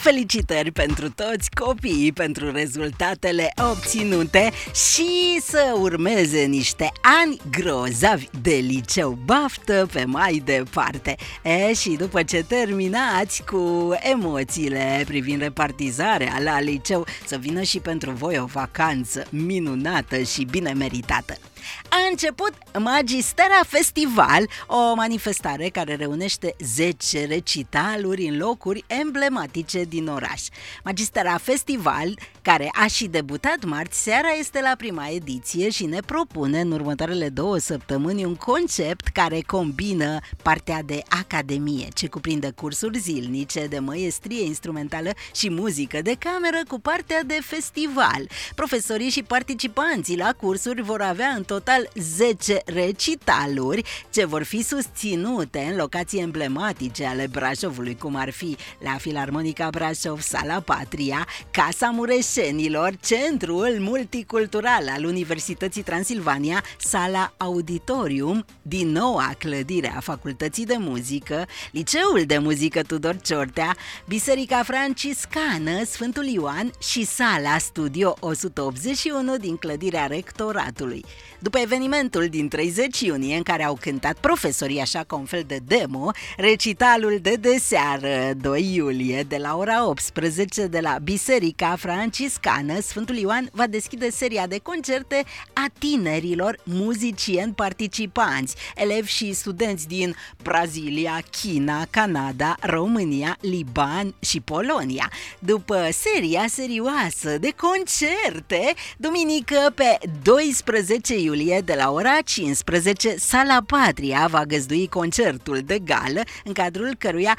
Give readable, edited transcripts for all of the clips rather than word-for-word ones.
felicitări pentru toți copiii pentru rezultatele obținute și să urmeze niște ani grozavi de liceu. Baftă pe mai departe. Și după ce terminați cu emoțiile privind repartizarea la liceu, să vină și pentru voi o vacanță minunată și bine meritată. A început Magistera Festival, o manifestare care reunește 10 recitaluri în locuri emblematice din oraș. Magistera Festival, care a și debutat marți seara, este la prima ediție și ne propune în următoarele 2 săptămâni un concept care combină partea de academie, ce cuprinde cursuri zilnice de măiestrie instrumentală și muzică de cameră, cu partea de festival. Profesorii și participanții la cursuri vor avea în total 10 recitaluri ce vor fi susținute în locații emblematice ale Brașovului, cum ar fi la Filarmonica Brașov, Sala Patria, Casa Mureșenilor, Centrul Multicultural al Universității Transilvania, Sala Auditorium, din noua clădire a Facultății de Muzică, Liceul de Muzică Tudor Ciortea, Biserica Franciscană Sfântul Ioan și Sala Studio 181 din clădirea Rectoratului. După evenimentul din 30 iunie, în care au cântat profesorii așa ca un fel de demo, recitalul de deseară 2 iulie de la ora 18 de la Biserica Franciscană Sfântul Ioan va deschide seria de concerte a tinerilor muzicieni participanți, elevi și studenți din Brazilia, China, Canada, România, Liban și Polonia. După seria serioasă de concerte, duminică pe 12 iulie de la ora 15, Sala Patria va găzdui concertul de gală, în cadrul căruia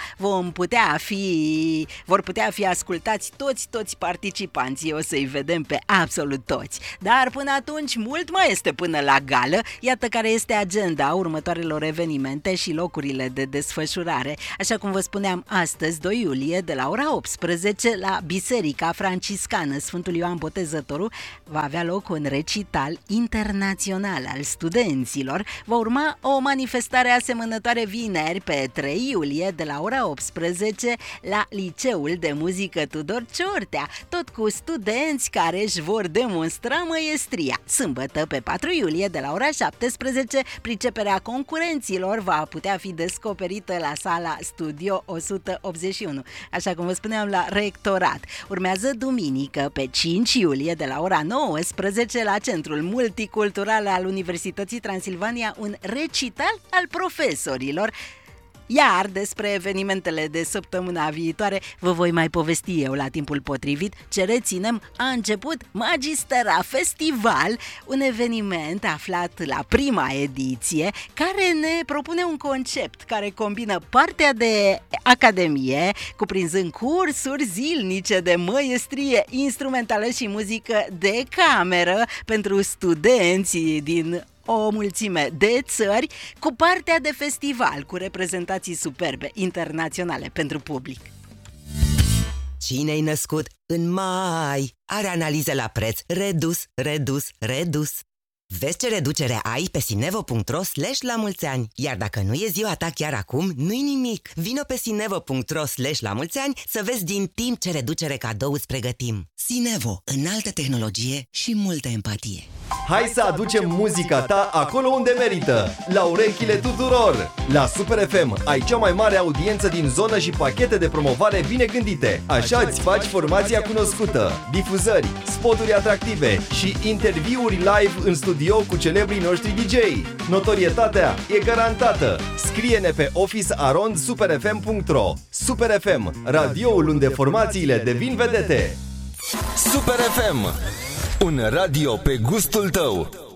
vor putea fi ascultați toți participanții. O să-i vedem pe absolut toți. Dar până atunci mult mai este până la gală. Iată care este agenda următoarelor evenimente și locurile de desfășurare. Așa cum vă spuneam, astăzi, 2 iulie, de la ora 18, la Biserica Franciscană Sfântul Ioan Botezătorul va avea loc un recital internațional al studenților. Va urma o manifestare asemănătoare vineri, pe 3 iulie, de la ora 18, la Liceul de Muzică Tudor Ciortea, tot cu studenți care își vor demonstra măiestria. Sâmbătă, pe 4 iulie, de la ora 17, priceperea concurenților va putea fi descoperită la Sala Studio 181, așa cum vă spuneam, la Rectorat. Urmează duminică, pe 5 iulie, de la ora 19, la Centrul Multicultural al Universității Transilvania, un recital al profesorilor. Iar despre evenimentele de săptămâna viitoare vă voi mai povesti eu la timpul potrivit. Ce reținem, a început Magistera Festival, un eveniment aflat la prima ediție, care ne propune un concept care combină partea de academie, cuprinzând cursuri zilnice de măiestrie instrumentală și muzică de cameră pentru studenții din o mulțime de țări, cu partea de festival, cu reprezentații superbe internaționale pentru public. Cine-i născut în mai are analiză la preț redus. Vezi ce reducere ai pe sinevo.ro/lamulțeani. Iar dacă nu e ziua ta chiar acum, nu-i nimic. Vino pe sinevo.ro/lamulțeani să vezi din timp ce reducere cadou îți pregătim. Sinevo, înaltă tehnologie și multă empatie. Hai să aducem muzica ta acolo unde merită, la urechile tuturor! La Super FM ai cea mai mare audiență din zonă și pachete de promovare bine gândite. Așa îți faci formația cunoscută, difuzări, spoturi atractive și interviuri live în studio cu celebrii noștri DJ. Notorietatea e garantată. Scrie-ne pe office@superfm.ro. Super FM, radioul unde formațiile devin vedete. Super FM, un radio pe gustul tău.